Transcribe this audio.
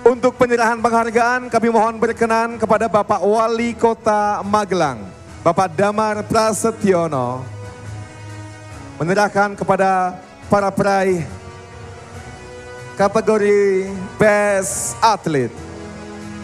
Untuk penyerahan penghargaan kami mohon berkenan kepada Bapak Wali Kota Magelang, Bapak Damar Prasetyono, menyerahkan kepada para peraih kategori Best Athlete.